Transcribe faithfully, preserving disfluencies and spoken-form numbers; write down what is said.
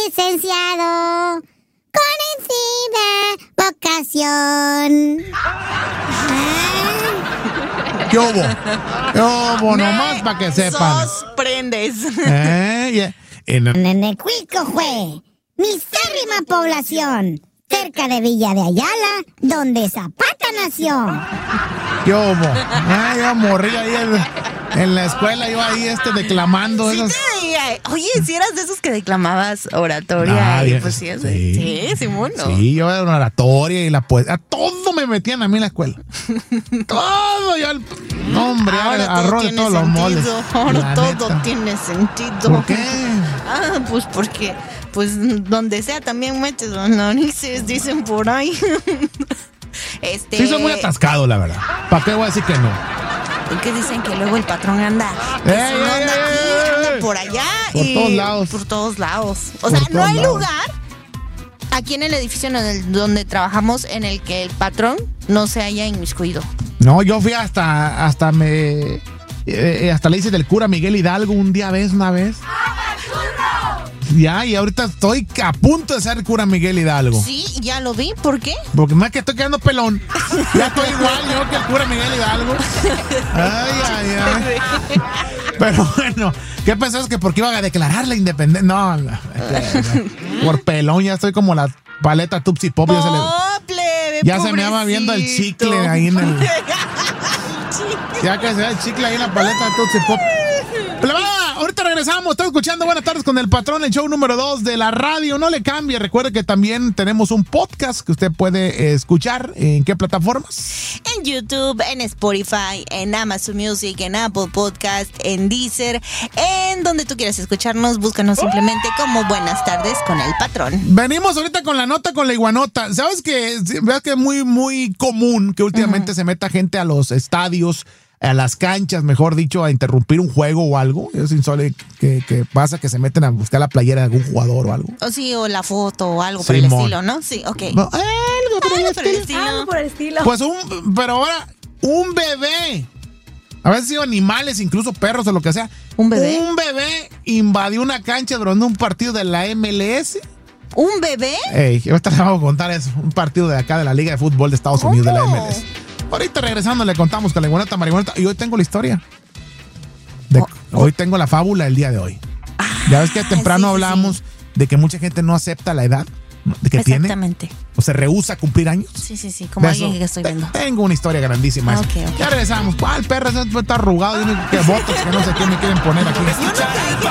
licenciado con encima vocación. ¿Qué hubo? ¿Qué hubo? Nomás para que sepan. Sorprendes. Eh, yeah. En Nenecuilco fue misérrima población, cerca de Villa de Ayala, donde Zapata nació. ¿Qué hubo? Ah, yo morí ahí en, en la escuela, yo ahí este declamando. Sí, esas... sí, oye, si eras de esos que declamabas oratoria. Ah, y bien, pues, sí, sí. sí, Simón, ¿no? Sí, yo era una oratoria y la poesía. Todo me metían a mí en la escuela. Todo, yo. No, hombre, Ahora arroz todo de tiene todos los moles. sentido. Ahora La todo neta. tiene sentido. ¿Por qué? Ah, pues porque, pues donde sea también metes los narices, dicen por ahí. Este. Sí, soy muy atascado, la verdad. ¿Para qué voy a decir que no? Que dicen que luego el patrón anda, que ¡Ey, si no ey, anda ey, aquí, ey! anda por allá. Por y todos lados. Por todos lados. O Por sea, no todos hay lados. lugar aquí en el edificio en el- donde trabajamos en el que el patrón no se haya inmiscuido. No, yo fui hasta, hasta me, eh, hasta le hice del cura Miguel Hidalgo un día vez, una vez. Ya, y ahorita estoy a punto de ser el cura Miguel Hidalgo. Sí, ya lo vi. ¿Por qué? Porque más que estoy quedando pelón. Ya estoy igual yo que el cura Miguel Hidalgo. Ay, ay, ay. Pero bueno, ¿qué pensabas que porque iban a declarar la independencia? No, no, no. Por pelón ya estoy como la paleta Tupsi Pop. Ya se, le- Oh, plebe, ya se me va viendo el pobrecito. chicle ahí en el... Ya que se ve el chicle ahí en la paleta de Tootsie Pop. Plebada, ahorita regresamos. Estoy escuchando Buenas Tardes con el Patrón, el show número dos de la radio. No le cambie. Recuerde que también tenemos un podcast que usted puede eh, escuchar. ¿En qué plataformas? En YouTube, en Spotify, en Amazon Music, en Apple Podcast, en Deezer, en donde tú quieras escucharnos, búscanos simplemente como Buenas Tardes con el Patrón. Venimos ahorita con la nota con la iguanota. ¿Sabes que Veas que es muy, muy común que últimamente uh-huh. se meta gente a los estadios, a las canchas, mejor dicho, a interrumpir un juego o algo? Es insólito que, que pasa que se meten a buscar la playera de algún jugador o algo. O sí, o la foto o algo por el Simón. estilo, ¿no? Sí, ok. No, algo por, Algo el, por el estilo. estilo. Algo por el estilo. Pues un, pero ahora, un bebé. A veces sido animales, incluso perros o lo que sea. ¿Un bebé? Un bebé invadió una cancha durante un partido de la M L S. ¿Un bebé? Ey, ahorita le vamos a contar eso. Un partido de acá de la Liga de Fútbol de Estados ¿Cómo? Unidos, de la M L S. Ahorita regresando le contamos con la iguanota marihuanota. Y hoy tengo la historia. De, oh, oh. Hoy tengo la fábula el día de hoy. Ah, ya ves que temprano sí, sí, hablamos sí. de que mucha gente no acepta la edad de que Exactamente. tiene. O se rehúsa a cumplir años. Sí, sí, sí. Como De alguien eso, que estoy viendo. Tengo una historia grandísima. Ah, okay, okay. Ya regresamos. ¿Cuál perro? Eso está arrugado. Y que votos que no sé qué me quieren poner aquí.